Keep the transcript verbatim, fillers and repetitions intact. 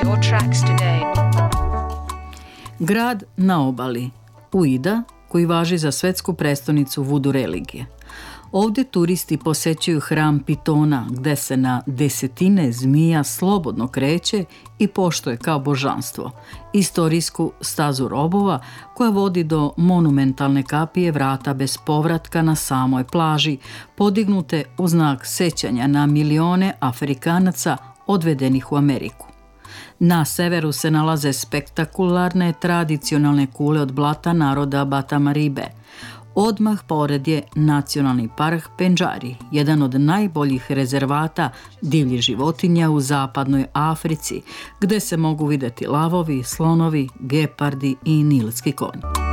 your tracks today. Grad na obali, Uida, koji važi za svetsku prestonicu vudu religije. Ovdje turisti posećuju hram Pitona, gde se na desetine zmija slobodno kreće i poštuje kao božanstvo, istorijsku stazu robova koja vodi do monumentalne kapije vrata bez povratka na samoj plaži, podignute u znak sećanja na milione Afrikanaca odvedenih u Ameriku. Na severu se nalaze spektakularne tradicionalne kule od blata naroda Batamaribe. Odmah pored je nacionalni park Pendžari, jedan od najboljih rezervata divljih životinja u zapadnoj Africi, gde se mogu vidjeti lavovi, slonovi, gepardi i nilski konj.